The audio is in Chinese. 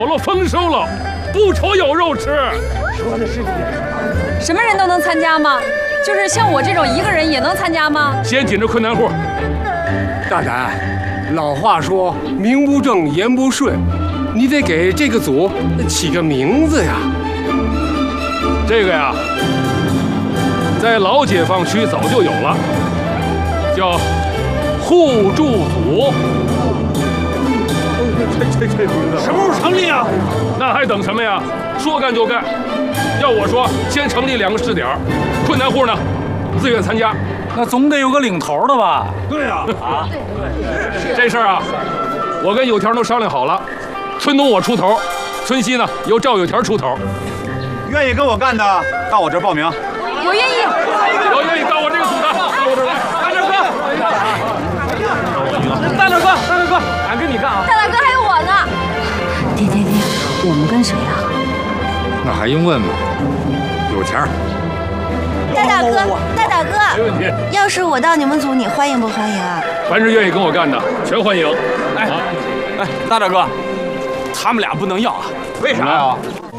有了丰收了，不愁有肉吃。 说的是这个。 什么人都能参加吗？就是像我这种一个人也能参加吗？ 先紧着困难户。 大胆，老话说名不正言不顺，你得给这个组起个名字呀。 这个呀，在老解放区早就有了，叫互助组。这名字什么时候成立啊？ 那还等什么呀？说干就干。要我说，先成立2个试点，困难户呢，自愿参加。 那总得有个领头的吧？ 对呀， 这事儿啊，我跟有田都商量好了，村东我出头，村西呢由赵有田出头。 愿意跟我干的，到我这儿报名。 我愿意。 有愿意到我这个组的，到我这儿来。 大大哥，俺跟你干啊！ 大大哥还有我呢。 爹，我们跟谁啊？ 那还用问吗？有钱。 大大哥， 没问题。 要是我到你们组，你欢迎不欢迎啊？ 凡是愿意跟我干的，全欢迎。 哎，大大哥，他们俩不能要啊？ 为啥呀？